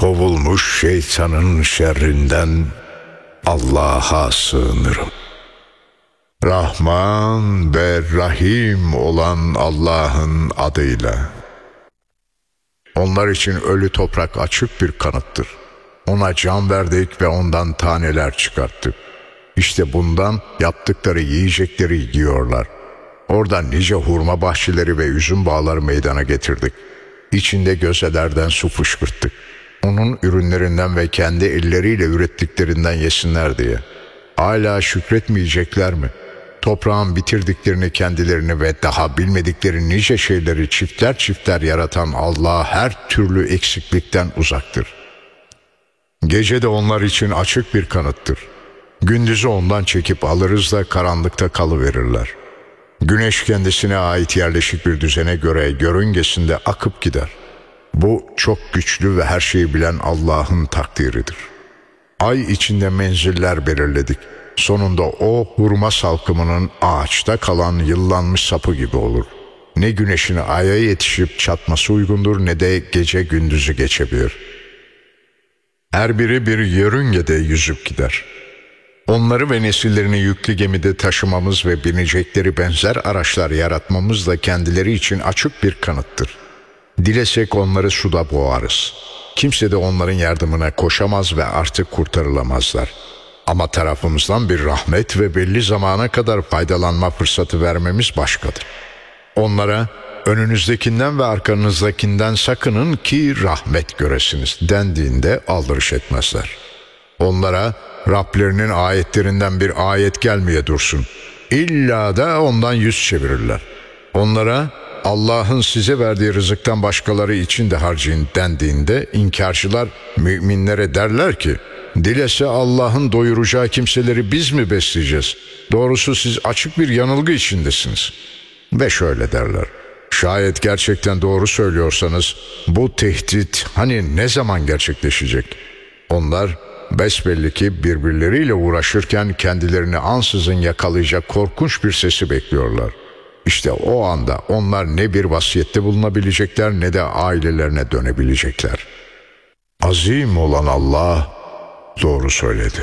kovulmuş şeytanın şerrinden Allah'a sığınırım. Rahman ve Rahim olan Allah'ın adıyla. Onlar için ölü toprak açık bir kanıttır. Ona can verdik ve ondan taneler çıkarttık. İşte bundan yaptıkları yiyecekleri yiyorlar. Orada nice hurma bahçeleri ve üzüm bağları meydana getirdik. İçinde gözelerden su fışkırttık. Onun ürünlerinden ve kendi elleriyle ürettiklerinden yesinler diye. Hala şükretmeyecekler mi? Toprağın bitirdiklerini kendilerini ve daha bilmedikleri nice şeyleri çiftler çiftler yaratan Allah her türlü eksiklikten uzaktır. Gece de onlar için açık bir kanıttır. Gündüzü ondan çekip alırız da karanlıkta kalıverirler. Güneş kendisine ait yerleşik bir düzene göre yörüngesinde akıp gider. Bu çok güçlü ve her şeyi bilen Allah'ın takdiridir. Ay içinde menziller belirledik. Sonunda o hurma salkımının ağaçta kalan yıllanmış sapı gibi olur. Ne güneşin aya yetişip çatması uygundur ne de gece gündüzü geçebilir. Her biri bir yörüngede yüzüp gider. Onları ve nesillerini yüklü gemide taşımamız ve binecekleri benzer araçlar yaratmamız da kendileri için açık bir kanıttır. Dilesek onları suda boğarız. Kimse de onların yardımına koşamaz ve artık kurtarılamazlar. Ama tarafımızdan bir rahmet ve belli zamana kadar faydalanma fırsatı vermemiz başkadır. Onlara önünüzdekinden ve arkanızdakinden sakının ki rahmet göresiniz dendiğinde aldırış etmezler. Onlara Rablerinin ayetlerinden bir ayet gelmeye dursun. İlla da ondan yüz çevirirler. Onlara Allah'ın size verdiği rızıktan başkaları için de harcayın dendiğinde inkarcılar müminlere derler ki, dilese Allah'ın doyuracağı kimseleri biz mi besleyeceğiz? Doğrusu siz açık bir yanılgı içindesiniz. Ve şöyle derler, şayet gerçekten doğru söylüyorsanız bu tehdit hani ne zaman gerçekleşecek? Onlar besbelli ki birbirleriyle uğraşırken kendilerini ansızın yakalayacak korkunç bir sesi bekliyorlar. İşte o anda onlar ne bir vasiyette bulunabilecekler ne de ailelerine dönebilecekler. Azim olan Allah doğru söyledi.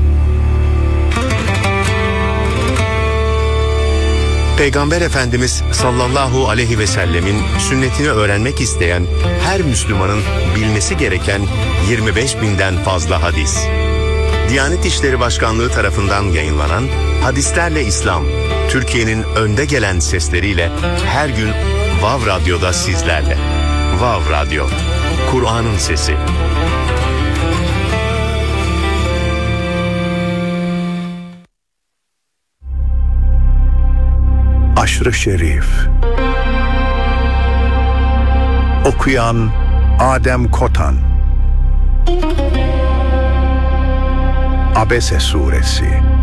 Peygamber Efendimiz sallallahu aleyhi ve sellemin sünnetini öğrenmek isteyen her Müslümanın bilmesi gereken 25.000'den fazla hadis. Diyanet İşleri Başkanlığı tarafından yayınlanan Hadislerle İslam, Türkiye'nin önde gelen sesleriyle her gün Vav Radyo'da sizlerle. Vav Radyo, Kur'an'ın sesi. Aşr-ı Şerif. Okuyan Adem Kotan. Abese Suresi.